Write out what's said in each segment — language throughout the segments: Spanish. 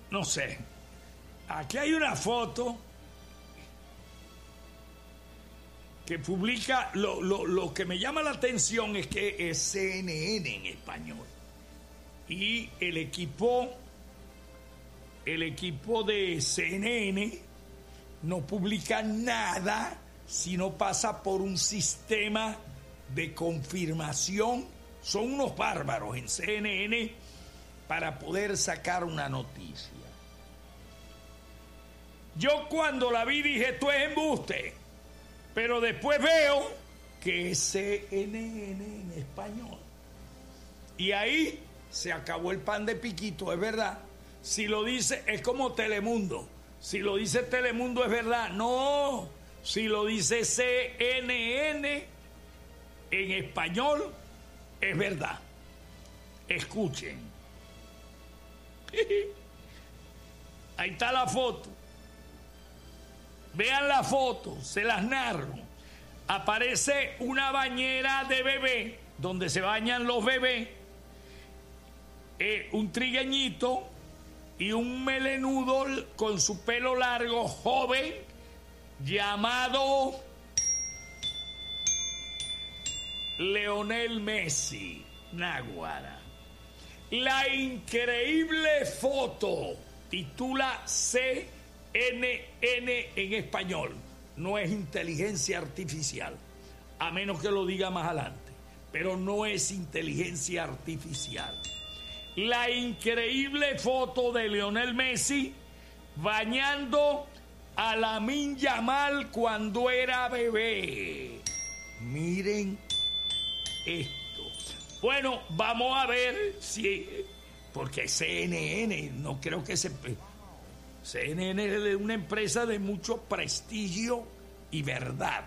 no sé. Aquí hay una foto que publica, lo que me llama la atención es que es CNN en español. Y el equipo de CNN no publica nada si no pasa por un sistema de confirmación. Son unos bárbaros en CNN para poder sacar una noticia. Yo cuando la vi dije, esto es embuste, pero después veo que es CNN en español. Y ahí se acabó el pan de piquito, es verdad. Si lo dice, es como Telemundo. Si lo dice Telemundo es verdad. No, si lo dice CNN en español es verdad. Escuchen. Ahí está la foto. Vean la foto, se las narro. Aparece una bañera de bebé, donde se bañan los bebés, un trigueñito y un melenudo con su pelo largo, joven, llamado Lionel Messi. Náguara. La increíble foto titula CNN en español. No es inteligencia artificial, a menos que lo diga más adelante, pero no es inteligencia artificial. La increíble foto de Lionel Messi bañando a Lamine Yamal cuando era bebé. Miren esto. Bueno, vamos a ver si, porque CNN, no creo que CNN es una empresa de mucho prestigio y verdad.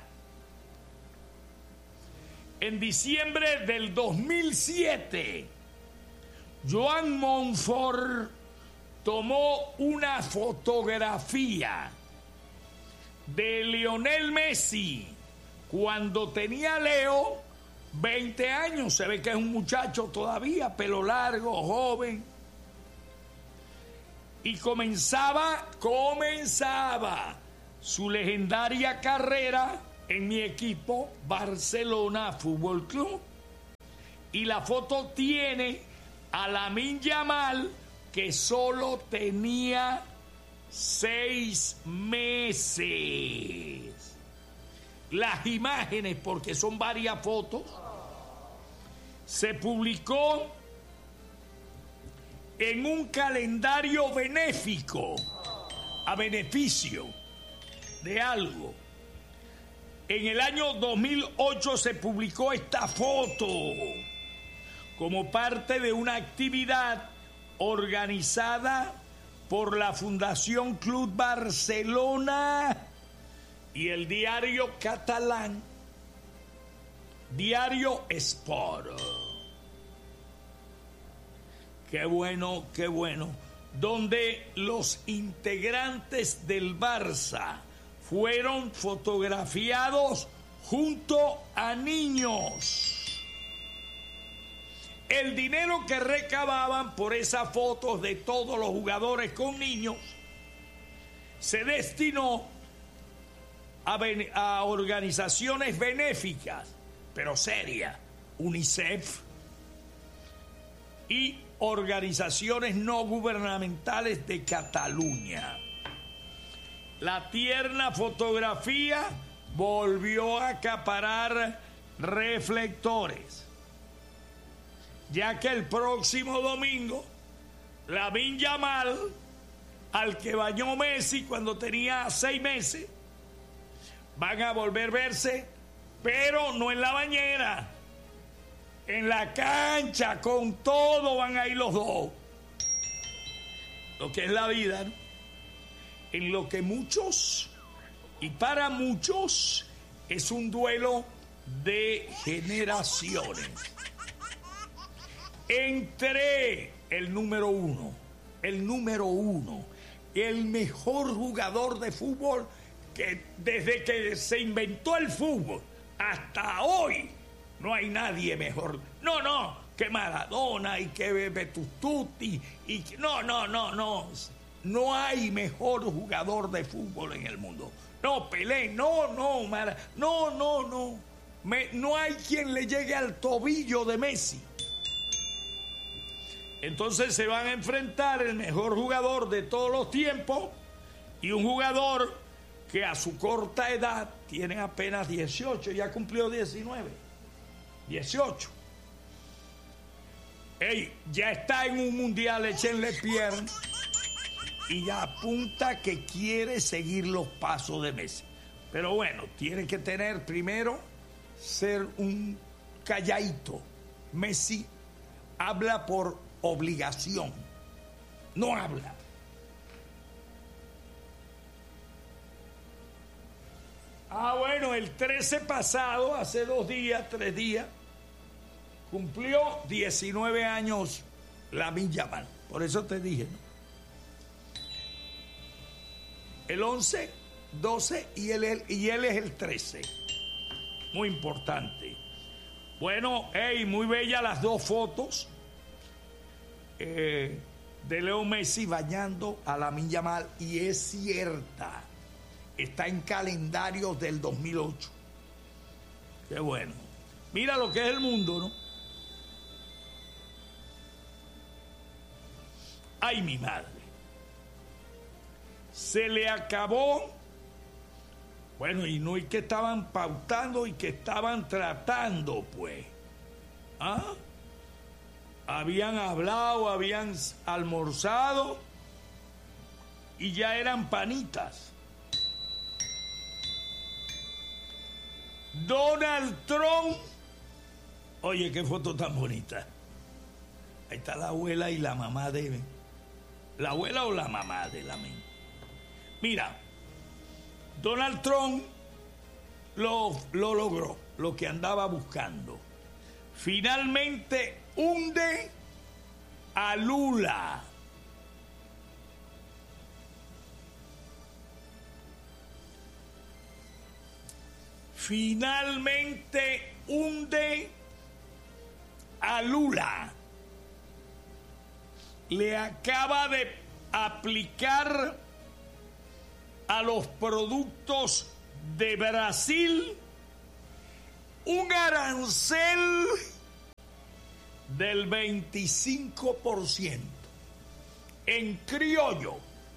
En diciembre del 2007, Joan Montfort tomó una fotografía de Lionel Messi cuando tenía Leo 20 años. Se ve que es un muchacho todavía, pelo largo, joven. Y comenzaba su legendaria carrera en mi equipo, Barcelona Fútbol Club. Y la foto tiene a Lamine Yamal, que solo tenía 6 meses. Las imágenes, porque son varias fotos, se publicó en un calendario benéfico, a beneficio de algo. En el año 2008 se publicó esta foto como parte de una actividad organizada por la Fundación Club Barcelona y el diario catalán Diario Sport. Qué bueno, donde los integrantes del Barça fueron fotografiados junto a niños. El dinero que recababan por esas fotos de todos los jugadores con niños se destinó a organizaciones benéficas, pero serias, UNICEF y organizaciones no gubernamentales de Cataluña. La tierna fotografía volvió a acaparar reflectores, ya que el próximo domingo Lamine Yamal, al que bañó Messi cuando tenía 6 meses, van a volver a verse, pero no en la bañera, en la cancha, con todo van a ir los dos. Lo que es la vida, ¿no? En lo que muchos, y para muchos, es un duelo de generaciones. Entre el número uno, el mejor jugador de fútbol que desde que se inventó el fútbol hasta hoy, no hay nadie mejor. No, que Maradona y que Betustuti y que, no. no hay mejor jugador de fútbol en el mundo. No, Pelé, no, no hay quien le llegue al tobillo de Messi. Entonces se van a enfrentar el mejor jugador de todos los tiempos y un jugador que a su corta edad tiene apenas 18, ya cumplió 19, 18. Ey, ya está en un mundial, échenle pierna y ya apunta que quiere seguir los pasos de Messi. Pero bueno, tiene que tener primero ser un calladito. Messi habla por obligación, no habla. Bueno, el 13 pasado, hace 3 días, cumplió 19 años Lamine Yamal. Por eso te dije, ¿no? El 11, 12 y él es el 13. Muy importante. Bueno, muy bellas las dos fotos de Leo Messi bañando a Lamine Yamal, y es cierta. Está en calendarios del 2008. Qué bueno. Mira lo que es el mundo, ¿no? Ay, mi madre. Se le acabó. Bueno, y no es que estaban pautando y que estaban tratando, pues. Habían hablado, habían almorzado y ya eran panitas. Donald Trump. Oye, qué foto tan bonita. Ahí está la abuela y la mamá de... ¿La abuela o la mamá de Lamine? Mira, Donald Trump lo logró, lo que andaba buscando. Finalmente hunde a Lula. Finalmente hunde a Lula. Le acaba de aplicar a los productos de Brasil un arancel del 25%. En criollo,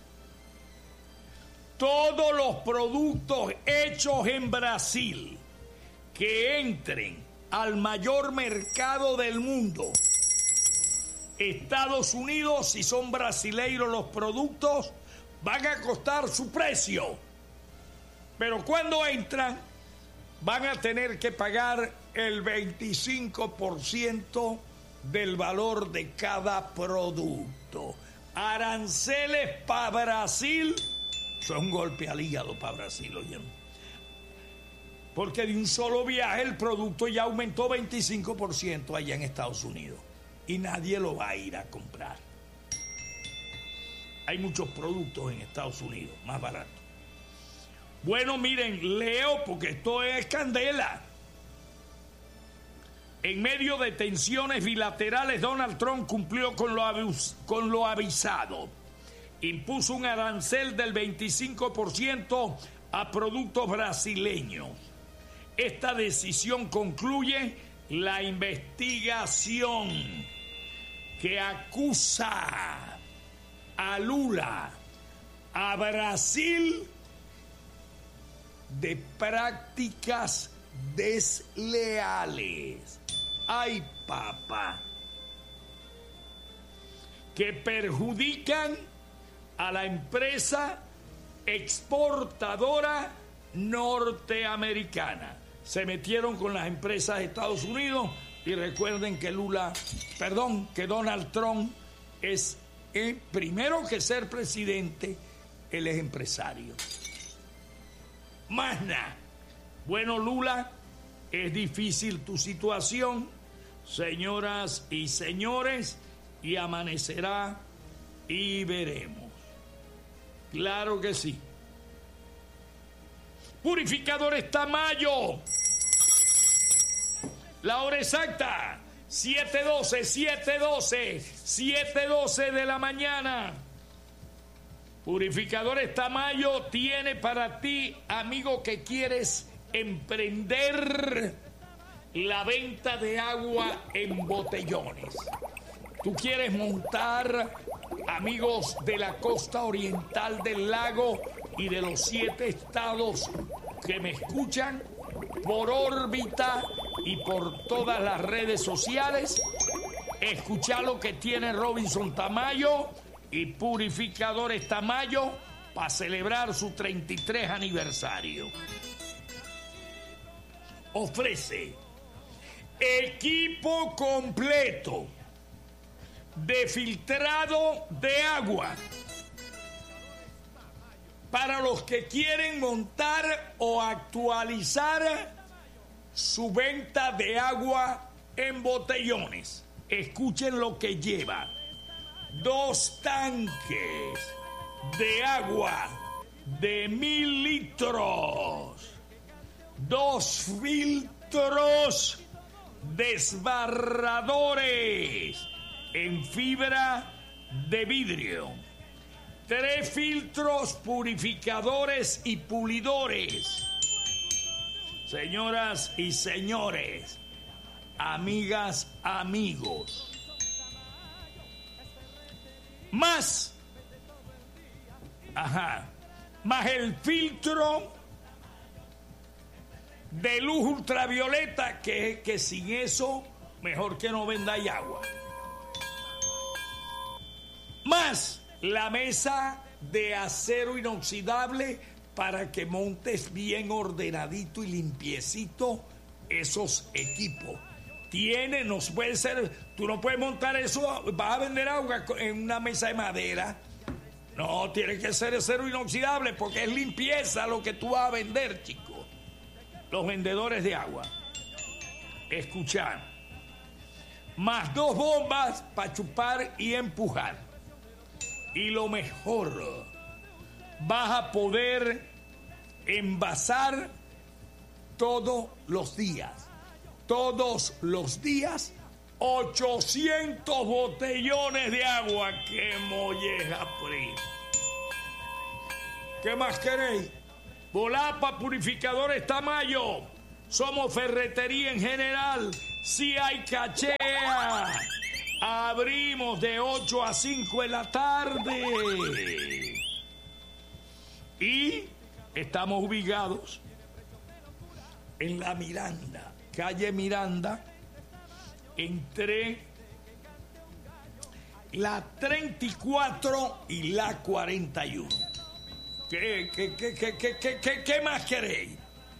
todos los productos hechos en Brasil que entren al mayor mercado del mundo, Estados Unidos, si son brasileiros los productos, van a costar su precio. Pero cuando entran, van a tener que pagar el 25% del valor de cada producto. Aranceles para Brasil. Eso es un golpe al hígado para Brasil, ¿oyeron? Porque de un solo viaje el producto ya aumentó 25% allá en Estados Unidos. Y nadie lo va a ir a comprar. Hay muchos productos en Estados Unidos más baratos. Bueno, miren, leo porque esto es candela. En medio de tensiones bilaterales, Donald Trump cumplió con lo avisado. Impuso un arancel del 25% a productos brasileños. Esta decisión concluye la investigación que acusa a Lula, a Brasil, de prácticas desleales. Ay, papá. Que perjudican a la empresa exportadora norteamericana. Se metieron con las empresas de Estados Unidos y recuerden que que Donald Trump es, primero que ser presidente, él es empresario. Más nada. Bueno, Lula, es difícil tu situación, señoras y señores, y amanecerá y veremos. Claro que sí. Purificadores Tamayo. La hora exacta, 7:12 de la mañana. Purificadores Tamayo tiene para ti, amigo, que quieres emprender la venta de agua en botellones. Tú quieres montar, amigos de la costa oriental del lago y de los 7 estados que me escuchan, por órbita y por todas las redes sociales, escuchar lo que tiene Robinson Tamayo y Purificadores Tamayo para celebrar su 33 aniversario. Ofrece equipo completo de filtrado de agua para los que quieren montar o actualizar su venta de agua en botellones. Escuchen lo que lleva: 2 tanques de agua de 1000 litros, 2 filtros desbarradores en fibra de vidrio, 3 filtros purificadores y pulidores. Señoras y señores, amigas, amigos, más el filtro de luz ultravioleta, que sin eso mejor que no vendáis agua, más la mesa de acero inoxidable para que montes bien ordenadito y limpiecito esos equipos. No puede ser, tú no puedes montar eso, vas a vender agua en una mesa de madera. No, tiene que ser acero inoxidable porque es limpieza lo que tú vas a vender, chicos. Los vendedores de agua, escuchar, más 2 bombas para chupar y empujar. Y lo mejor, vas a poder envasar todos los días, 800 botellones de agua. ¡Qué molleja, PRI! ¿Qué más queréis? Volapa, Purificadores Tamayo. Somos ferretería en general. Si hay cachea. Abrimos de 8 a 5 de la tarde. Y estamos ubicados en la Miranda, calle Miranda, entre la 34 y la 41. ¿Qué más queréis?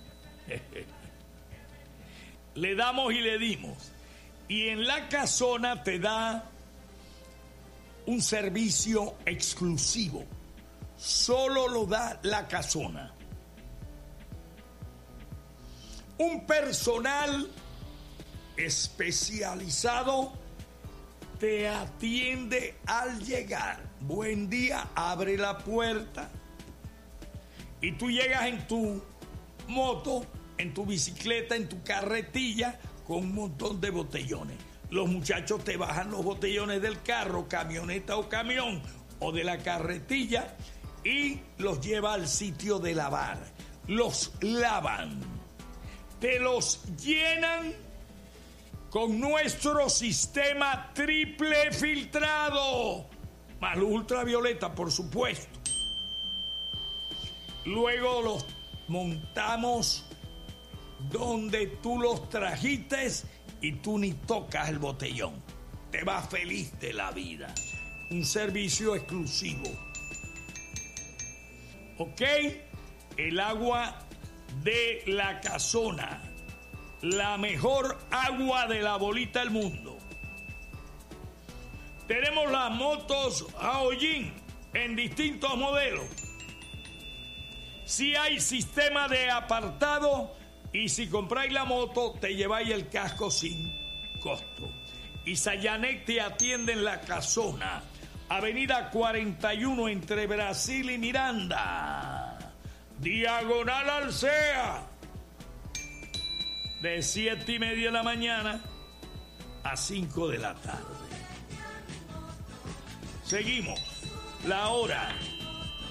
Le damos y le dimos. Y en la casona te da un servicio exclusivo. Solo lo da la casona. Un personal especializado te atiende al llegar. Buen día, abre la puerta. Y tú llegas en tu moto, en tu bicicleta, en tu carretilla, con un montón de botellones. Los muchachos te bajan los botellones del carro, camioneta o camión, o de la carretilla, y los lleva al sitio de lavar. Los lavan. Te los llenan con nuestro sistema triple filtrado, más luz ultravioleta, por supuesto. Luego los montamos donde tú los trajiste y tú ni tocas el botellón. Te vas feliz de la vida. Un servicio exclusivo. ¿Ok? El agua de la casona. La mejor agua de la bolita del mundo. Tenemos las motos Haojin en distintos modelos. Si hay sistema de apartado y si compráis la moto te lleváis el casco sin costo. Y Sayanek te atiende en la casona. Avenida 41 entre Brasil y Miranda. Diagonal Alsea. De 7:30 de la mañana a 5 de la tarde. Seguimos. La hora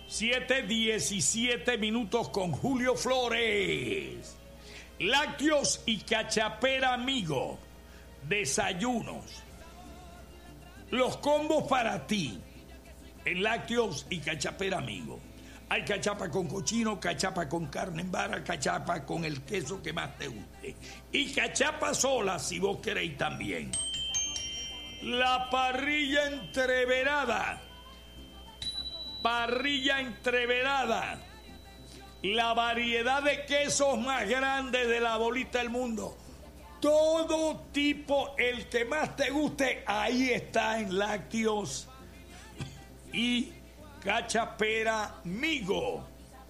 7:17 con Julio Flores. Lácteos y cachapera amigo. Desayunos. Los combos para ti. En Lácteos y cachapera amigo. Hay cachapa con cochino, cachapa con carne en vara, cachapa con el queso que más te guste. Y cachapa sola si vos queréis también. La parrilla entreverada. Parrilla entreverada. La variedad de quesos más grande de la bolita del mundo. Todo tipo, el que más te guste, ahí está en Lácteos y cachapera amigo.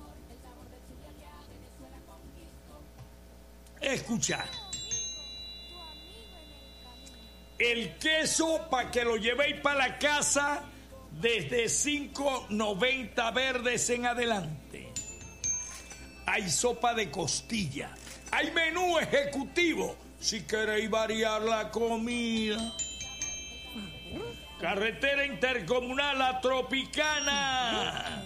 Escucha. El queso para que lo llevéis para la casa desde 5.90 verdes en adelante. Hay sopa de costilla. Hay menú ejecutivo si queréis variar la comida. Carretera intercomunal La Tropicana.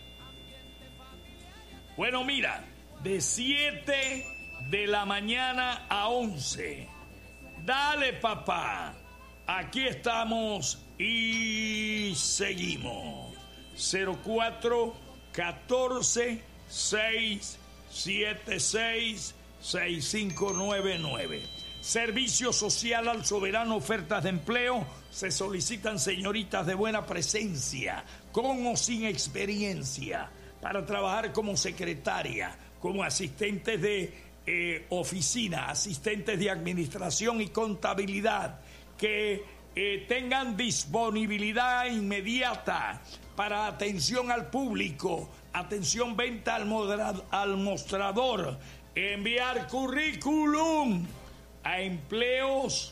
Bueno, mira, de 7 de la mañana a 11. Dale, papá. Aquí estamos y seguimos. 04 14 676 6599. Servicio social al soberano, ofertas de empleo. Se solicitan señoritas de buena presencia, con o sin experiencia, para trabajar como secretaria, como asistentes de oficina, asistentes de administración y contabilidad, que tengan disponibilidad inmediata para atención al público, atención venta al mostrador, enviar currículum a empleos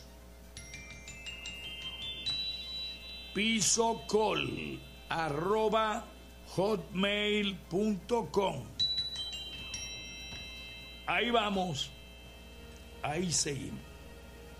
pisocol@hotmail.com. Ahí vamos, ahí seguimos.